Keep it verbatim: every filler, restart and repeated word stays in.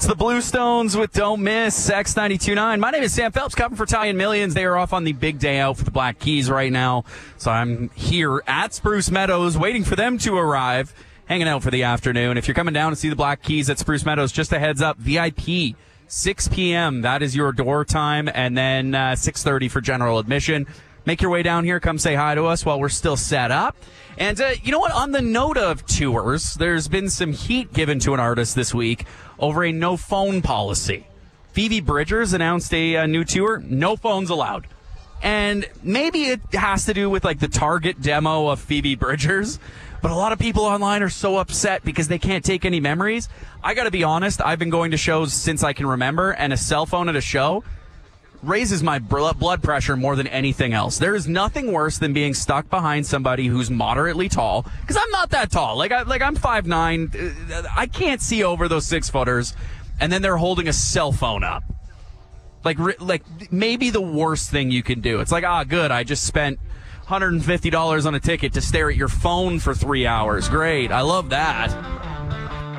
It's the Bluestones with Don't Miss, X ninety-two point nine. My name is Sam Phelps, covering for Ty and Millions. They are off on the big day out for the Black Keys right now. So I'm here at Spruce Meadows waiting for them to arrive, hanging out for the afternoon. If you're coming down to see the Black Keys at Spruce Meadows, just a heads up, V I P, six p.m. That is your door time, and then uh, six thirty for general admission. Make your way down here. Come say hi to us while we're still set up. And uh, you know what? On the note of tours, there's been some heat given to an artist this week over a no phone policy. Phoebe Bridgers announced a, a new tour, no phones allowed. And maybe it has to do with like the Target demo of Phoebe Bridgers, but a lot of people online are so upset because they can't take any memories. I got to be honest, I've been going to shows since I can remember, and a cell phone at a show raises my blood pressure more than anything else. There is nothing worse than being stuck behind somebody who's moderately tall, because I'm not that tall. Like, I, like I'm five nine. I can't see over those six-footers, and then they're holding a cell phone up. Like, like maybe the worst thing you can do. It's like, ah, good, I just spent one hundred fifty dollars on a ticket to stare at your phone for three hours. Great, I love that.